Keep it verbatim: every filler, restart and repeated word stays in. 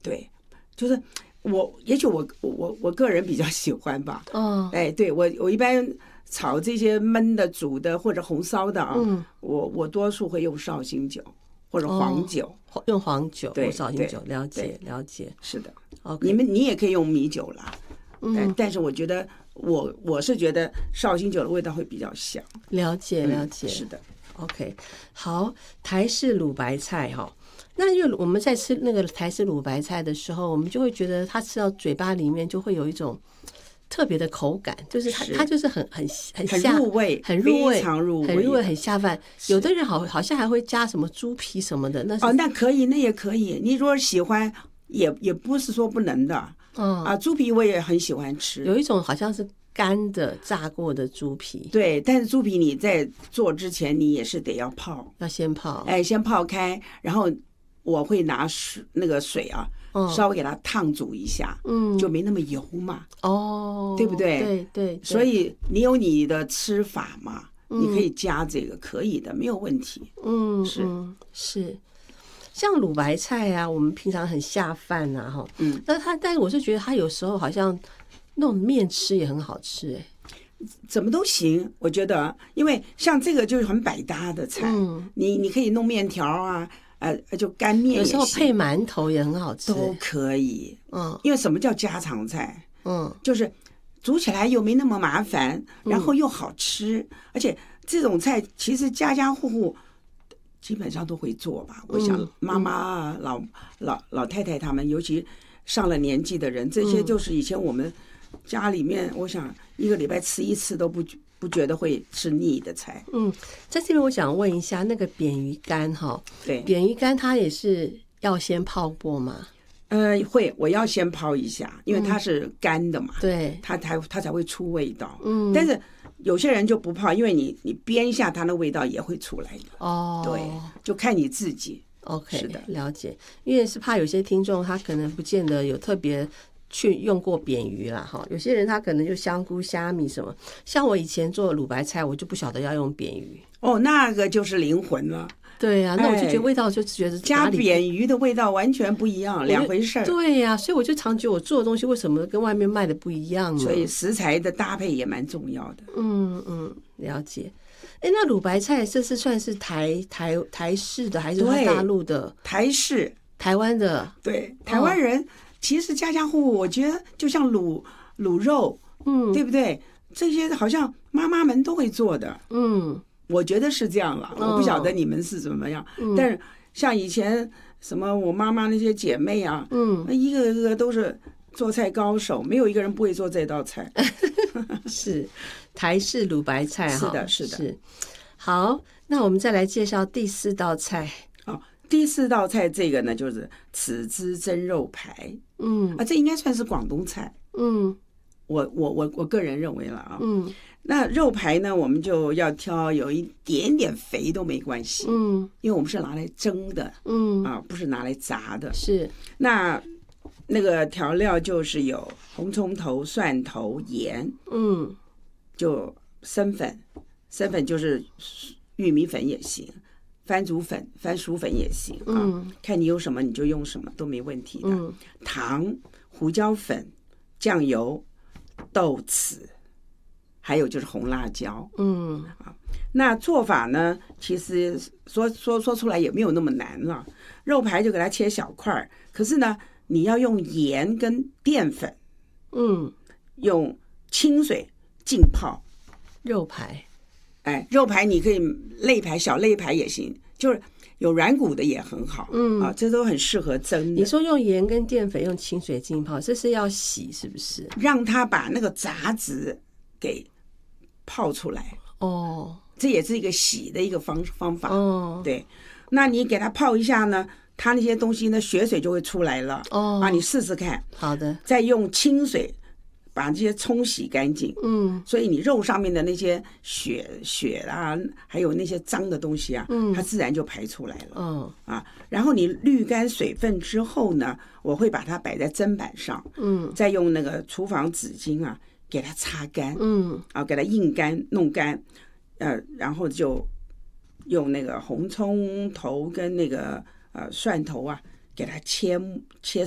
对，就是我也许我我我个人比较喜欢吧。 哦， 哎，对我我一般炒这些焖的、煮的或者红烧的啊， 嗯， 我我多数会用绍兴酒或者黄酒， 哦、用黄酒对或绍兴酒，了解了解。 是的。 OK， 你们你也可以用米酒啦， 嗯， 但是我觉得我我是觉得绍兴酒的味道会比较香。 了解了解、 嗯，是的。 OK， 好，台式卤白菜哈。那因为我们在吃那个台式卤白菜的时候，我们就会觉得它吃到嘴巴里面就会有一种特别的口感，就是它它就是很很很很下入味， 很入味， 非常入味， 很入味，很下饭。有的人好好像还会加什么猪皮什么的，那是哦，那可以，那也可以。你如果喜欢，也也不是说不能的。 嗯啊，猪皮我也很喜欢吃， 有一种好像是干的炸过的猪皮。 对，但是猪皮你在做之前，你也是得要泡， 要先泡， 哎，先泡开，然后我会拿水那个水啊， 嗯、 稍微给它烫煮一下， 嗯， 就没那么油嘛， 哦， 对不对？ 对 对, 对， 所以你有你的吃法嘛， 嗯、 你可以加这个，可以的，没有问题。 嗯， 是嗯是。像卤白菜啊，我们平常很下饭啊，哈， 嗯， 但它，但是我是觉得它有时候好像那种面吃也很好吃、欸，哎， 怎么都行，我觉得，因为像这个就是很百搭的菜，嗯，你你可以弄面条啊，呃，就干面也行， 有时候配馒头也很好吃、欸， 都可以， 嗯， 因为什么叫家常菜？ 嗯， 就是煮起来又没那么麻烦，然后又好吃，嗯、而且这种菜其实家家户户基本上都会做吧。我想妈妈啊、老老老太太他们，尤其上了年纪的人，这些就是以前我们家里面，我想一个礼拜吃一次都不不觉得会吃腻的菜。 嗯，在这边我想问一下，那个扁鱼干哈， 对， 扁鱼干它也是要先泡过吗？ 呃，会，我要先泡一下，因为它是干的嘛， 嗯、对， 它才它才会出味道。 嗯， 但是有些人就不泡，因为你你煸一下，它的味道也会出来的。 哦， 对，就看你自己。 OK， 是的， 了解。因为是怕有些听众他可能不见得有特别去用过扁鱼啦，哈，有些人他可能就香菇、虾米什么。像我以前做卤白菜，我就不晓得要用扁鱼。 哦，那个就是灵魂了。 对呀、啊，那我就觉得味道就觉得加扁鱼的味道完全不一样，两回事儿。 对呀、啊，所以我就常觉得我做的东西为什么跟外面卖的不一样呢？ 所以食材的搭配也蛮重要的。 嗯嗯，了解。哎，那卤白菜这是算是台台台式的还是大陆的？ 台式， 台湾的。 对，台湾人、哦、其实家家户户，我觉得就像卤卤肉，嗯，对不对？这些好像妈妈们都会做的，嗯。我觉得是这样了，我不晓得你们是怎么样，嗯、但是像以前什么我妈妈那些姐妹啊，嗯，那一个一个都是做菜高手，没有一个人不会做这道菜。 是台式卤白菜， 是的，是的。 是好，那我们再来介绍第四道菜。 哦，第四道菜这个呢，就是豉汁蒸肉排。嗯，啊，这应该算是广东菜。嗯，我我我我个人认为了啊。嗯。那肉排呢，我们就要挑有一点点肥都没关系，嗯，因为我们是拿来蒸的，嗯啊，不是拿来炸的。 是， 那那个调料就是有红葱头、蒜头、盐，嗯，就生粉，生粉就是玉米粉也行，番薯粉、番薯粉也行啊，嗯、看你有什么你就用什么都没问题的。嗯、糖、胡椒粉、酱油、豆豉。还有就是红辣椒，嗯啊，那做法呢，其实说说说出来也没有那么难了。肉排就给它切小块，可是呢，你要用盐跟淀粉，嗯，用清水浸泡肉排。 哎，肉排你可以肋排、小肋排也行，就是有软骨的也很好，嗯啊，这都很适合蒸的。 你说用盐跟淀粉用清水浸泡，这是要洗是不是？ 让它把那个杂质给泡出来哦， 这也是一个洗的一个方方法哦。对，那你给它泡一下呢，它那些东西呢，血水就会出来了哦。啊，你试试看。 好的。 再用清水把这些冲洗干净。嗯。所以你肉上面的那些血血啊，还有那些脏的东西啊，嗯，它自然就排出来了。嗯。啊，然后你滤干水分之后呢，我会把它摆在砧板上。嗯。再用那个厨房纸巾啊。给它擦干，嗯，啊，给它印干、弄干，呃，然后就用那个红葱头跟那个呃蒜头啊，给它切切